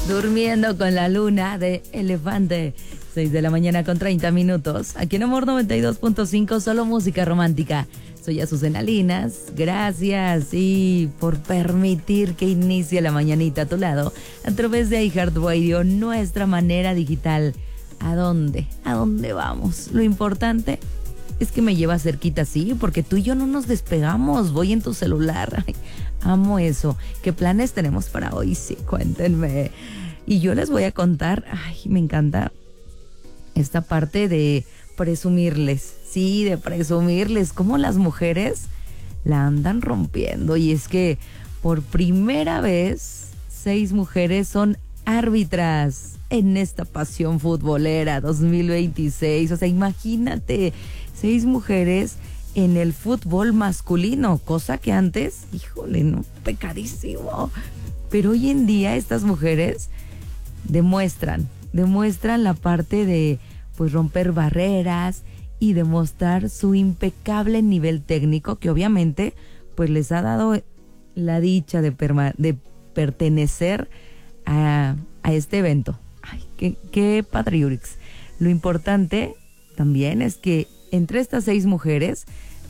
Durmiendo con la luna de Elefante. 6 de la mañana con 30 minutos. Aquí en Amor 92.5, solo música romántica. Soy Azucena Linas. Gracias y por permitir que inicie la mañanita a tu lado a través de iHeartRadio, nuestra manera digital. ¿A dónde? ¿A dónde vamos? Lo importante es que me llevas cerquita, sí, porque tú y yo no nos despegamos. Voy en tu celular. Ay, amo eso. ¿Qué planes tenemos para hoy? Sí, cuéntenme. Y yo les voy a contar, ay, me encanta esta parte de presumirles. Sí, de presumirles cómo las mujeres la andan rompiendo. Y es que por primera vez 6 mujeres son árbitras en esta pasión futbolera 2026. O sea, imagínate, 6 mujeres en el fútbol masculino, cosa que antes, híjole, no, pecadísimo. Pero hoy en día estas mujeres demuestran la parte de pues romper barreras y demostrar su impecable nivel técnico, que obviamente pues les ha dado la dicha de pertenecer a este evento. Ay, qué padre, Yurix. Lo importante también es que entre estas 6 mujeres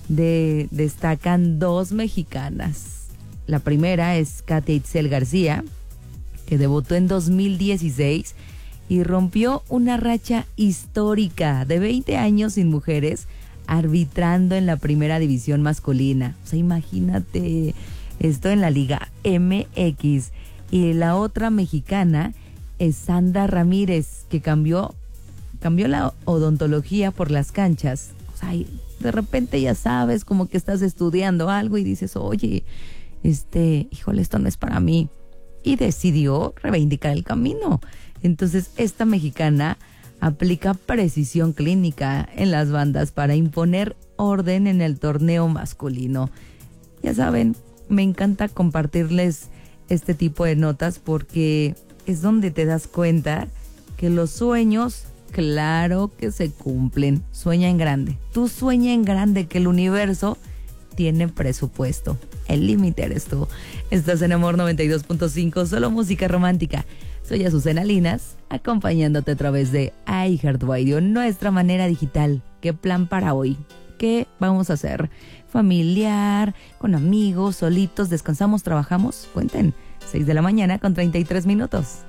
destacan 2 mexicanas. La primera es Katia Itzel García, que debutó en 2016 y rompió una racha histórica de 20 años sin mujeres arbitrando en la primera división masculina. O sea, imagínate esto en la Liga MX. Y la otra mexicana es Sandra Ramírez, que cambió la odontología por las canchas. O sea, de repente ya sabes, como que estás estudiando algo y dices, oye, híjole, esto no es para mí. Y decidió reivindicar el camino. Entonces, esta mexicana aplica precisión clínica en las bandas para imponer orden en el torneo masculino. Ya saben, me encanta compartirles este tipo de notas porque es donde te das cuenta que los sueños, claro que se cumplen. Sueña en grande. Tú sueña en grande, que el universo tiene presupuesto. El límite eres tú. Estás en Amor 92.5, solo música romántica. Soy Azucena Linas, acompañándote a través de iHeartRadio, nuestra manera digital. ¿Qué plan para hoy? ¿Qué vamos a hacer? ¿Familiar? ¿Con amigos? ¿Solitos? ¿Descansamos? ¿Trabajamos? Cuenten. 6 de la mañana con 33 minutos.